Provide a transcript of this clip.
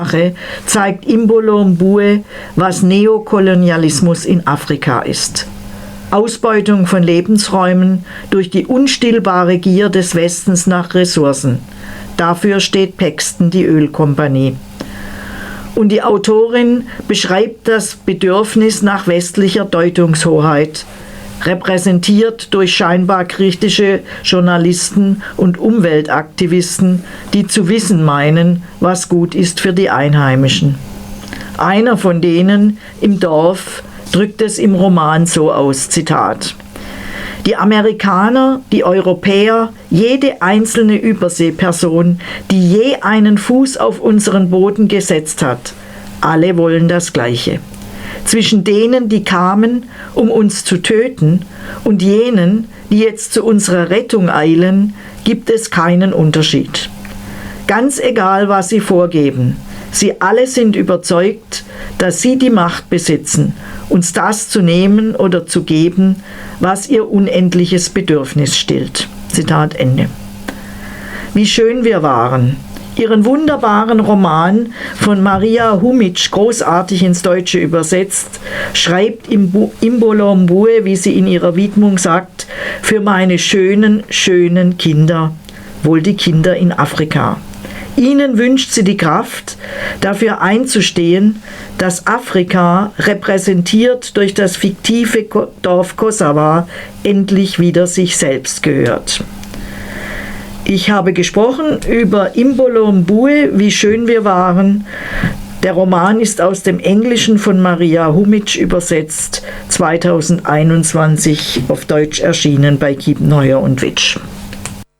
zeigt Imbolo Mbue, was Neokolonialismus in Afrika ist. Ausbeutung von Lebensräumen durch die unstillbare Gier des Westens nach Ressourcen. Dafür steht Paxton, die Ölkompanie. Und die Autorin beschreibt das Bedürfnis nach westlicher Deutungshoheit, repräsentiert durch scheinbar kritische Journalisten und Umweltaktivisten, die zu wissen meinen, was gut ist für die Einheimischen. Einer von denen im Dorf drückt es im Roman so aus, Zitat: Die Amerikaner, die Europäer, jede einzelne Überseeperson, die je einen Fuß auf unseren Boden gesetzt hat, alle wollen das Gleiche. Zwischen denen, die kamen, um uns zu töten, und jenen, die jetzt zu unserer Rettung eilen, gibt es keinen Unterschied. Ganz egal, was sie vorgeben, sie alle sind überzeugt, dass sie die Macht besitzen, uns das zu nehmen oder zu geben, was ihr unendliches Bedürfnis stillt. Zitat Ende. Wie schön wir waren. Ihren wunderbaren Roman, von Maria Humic großartig ins Deutsche übersetzt, schreibt Imbolo Mbue, wie sie in ihrer Widmung sagt, für meine schönen, schönen Kinder, wohl die Kinder in Afrika. Ihnen wünscht sie die Kraft, dafür einzustehen, dass Afrika, repräsentiert durch das fiktive Dorf Kosawa, endlich wieder sich selbst gehört. Ich habe gesprochen über Imbolo Mbue, wie schön wir waren. Der Roman ist aus dem Englischen von Maria Humic übersetzt, 2021 auf Deutsch erschienen bei Kiepenheuer und Witsch.